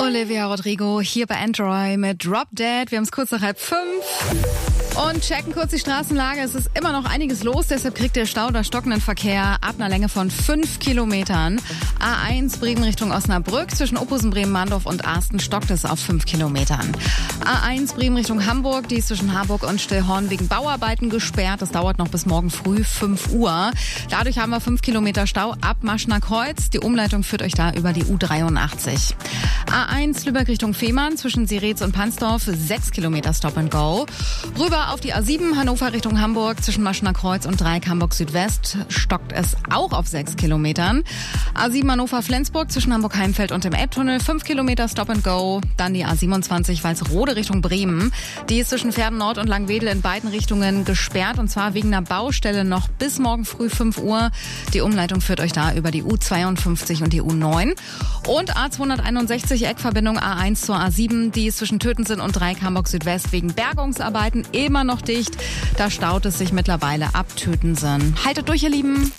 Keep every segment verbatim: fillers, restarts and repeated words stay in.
Olivia Rodrigo hier bei Android mit Drop Dead. Wir haben es kurz nach halb fünf und checken kurz die Straßenlage. Es ist immer noch einiges los, deshalb kriegt der Stau oder stockenden Verkehr ab einer Länge von fünf Kilometern. A eins Bremen Richtung Osnabrück, zwischen Oppusen, Bremen-Mandorf und Arsten stockt es auf fünf Kilometern. A eins Bremen Richtung Hamburg, die ist zwischen Harburg und Stillhorn wegen Bauarbeiten gesperrt. Das dauert noch bis morgen früh fünf Uhr. Dadurch haben wir fünf Kilometer Stau ab Maschner Kreuz. Die Umleitung führt euch da über die U dreiundachtzig. A eins Lübeck Richtung Fehmarn, zwischen Seretz und Pansdorf, sechs Kilometer Stop and Go. Rüber auf die A sieben Hannover Richtung Hamburg, zwischen Maschner Kreuz und Dreieck Hamburg Südwest stockt es auch auf sechs Kilometern. A sieben Hannover Flensburg, zwischen Hamburg-Heimfeld und dem Elbtunnel, fünf Kilometer Stop and Go. Dann die A siebenundzwanzig Walsrode Richtung Bremen. Die ist zwischen Pferden Nord und Langwedel in beiden Richtungen gesperrt, und zwar wegen einer Baustelle noch bis morgen früh fünf Uhr. Die Umleitung führt euch da über die U zweiundfünfzig und die U neun. Und A zweihunderteinundsechzig Eckverbindung A eins zur A sieben, die ist zwischen Tötensen und Dreieck Hamburg Südwest wegen Bergungsarbeiten immer noch dicht. Da staut es sich mittlerweile ab Tötensen. Haltet durch, ihr Lieben.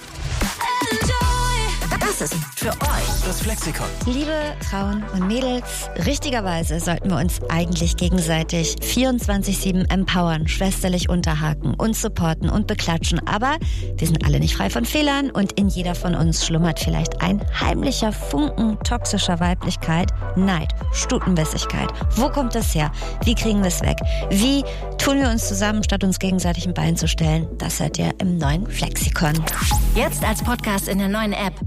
Das ist für euch das Flexikon. Liebe Frauen und Mädels, richtigerweise sollten wir uns eigentlich gegenseitig vierundzwanzig sieben empowern, schwesterlich unterhaken, uns supporten und beklatschen. Aber wir sind alle nicht frei von Fehlern und in jeder von uns schlummert vielleicht ein heimlicher Funken toxischer Weiblichkeit, Neid, Stutenbissigkeit. Wo kommt das her? Wie kriegen wir es weg? Wie tun wir uns zusammen, statt uns gegenseitig ein Bein zu stellen? Das seid ihr im neuen Flexikon. Jetzt als Podcast in der neuen App